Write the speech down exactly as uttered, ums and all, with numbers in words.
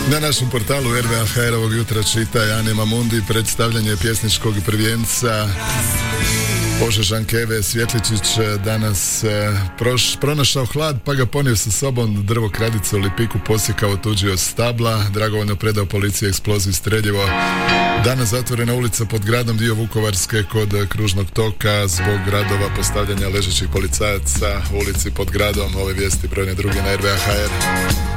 Na našem portalu R V A H R ovog jutra čita Anima Mundi, predstavljanje pjesničkog prvijenca Požežan Keve Svjetličić danas eh, proš, pronašao hlad pa ga ponio sa sobom, drvo kradice u Lipiku posjekao, otuđio stabla, dragovoljno predao policiji eksploziv streljivo. Danas zatvorena ulica pod gradom, dio Vukovarske kod kružnog toka zbog radova postavljanja ležećih policajaca u ulici pod gradom. Ove vijesti brojne druge na R V A H R.